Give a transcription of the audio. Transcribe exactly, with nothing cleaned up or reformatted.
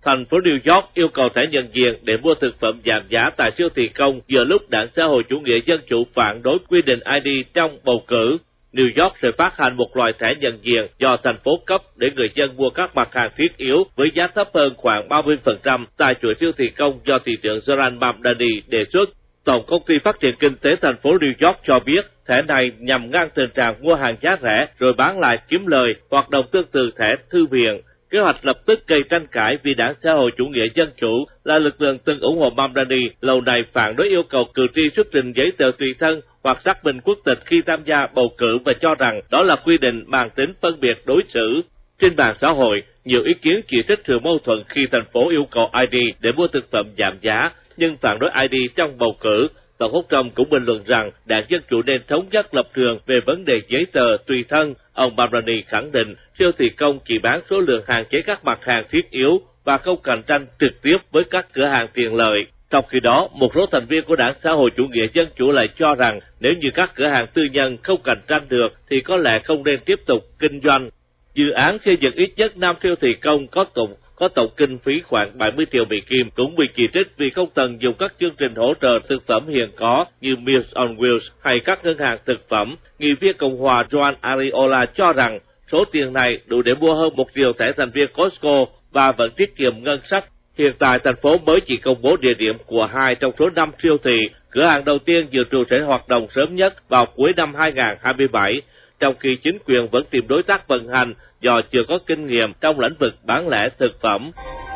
Thành phố New York yêu cầu thẻ nhận diện để mua thực phẩm giảm giá tại siêu thị công giữa lúc Đảng Xã hội Chủ nghĩa Dân chủ phản đối quy định i đê trong bầu cử. New York sẽ phát hành một loại thẻ nhận diện do thành phố cấp để người dân mua các mặt hàng thiết yếu với giá thấp hơn khoảng ba mươi phần trăm tại chuỗi siêu thị công do thị trưởng Zoran Mamdani đề xuất. Tổng công ty phát triển kinh tế thành phố New York cho biết thẻ này nhằm ngăn tình trạng mua hàng giá rẻ rồi bán lại kiếm lời, hoạt động tương tự thẻ thư viện. Kế hoạch lập tức gây tranh cãi vì Đảng Xã hội Chủ nghĩa Dân chủ là lực lượng từng ủng hộ Mamdani lâu nay phản đối yêu cầu cử tri xuất trình giấy tờ tùy thân hoặc xác minh quốc tịch khi tham gia bầu cử và cho rằng đó là quy định mang tính phân biệt đối xử. Trên mạng xã hội, nhiều ý kiến chỉ trích sự mâu thuẫn khi thành phố yêu cầu i đê để mua thực phẩm giảm giá, nhưng phản đối i đê trong bầu cử. Tổng thống Trump cũng bình luận rằng Đảng Dân chủ nên thống nhất lập trường về vấn đề giấy tờ tùy thân. Ông Mamdani khẳng định siêu thị công chỉ bán số lượng hạn chế các mặt hàng thiết yếu và không cạnh tranh trực tiếp với các cửa hàng tiện lợi. Trong khi đó, một số thành viên của Đảng Xã hội Chủ nghĩa Dân chủ lại cho rằng nếu như các cửa hàng tư nhân không cạnh tranh được thì có lẽ không nên tiếp tục kinh doanh. Dự án xây dựng ít nhất năm siêu thị công có tổng có tổng kinh phí khoảng bảy mươi triệu Mỹ Kim cũng bị chỉ trích vì không tận dụng các chương trình hỗ trợ thực phẩm hiện có như Meals on Wheels hay các ngân hàng thực phẩm. Nghị viên Cộng hòa Joan Ariola cho rằng số tiền này đủ để mua hơn một triệu thẻ thành viên Costco và vẫn tiết kiệm ngân sách. Hiện tại, thành phố mới chỉ công bố địa điểm của hai trong số năm siêu thị. Cửa hàng đầu tiên dự trù sẽ hoạt động sớm nhất vào cuối năm hai nghìn không trăm hai mươi bảy, trong khi chính quyền vẫn tìm đối tác vận hành do chưa có kinh nghiệm trong lĩnh vực bán lẻ thực phẩm.